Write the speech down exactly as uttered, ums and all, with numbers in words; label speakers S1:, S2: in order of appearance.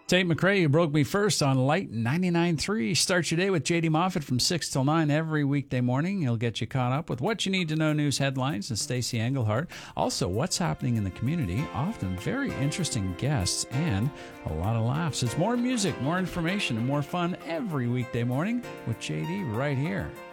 S1: Tate McRae, you broke me first on Light ninety-nine point three. Start your day with J D Moffitt from six till nine every weekday morning. He'll get you caught up with what you need to know news headlines and Stacey Englehart. Also, what's happening in the community, often very interesting guests, and a lot of laughs. It's more music, more information, and more fun every weekday morning with J D right here.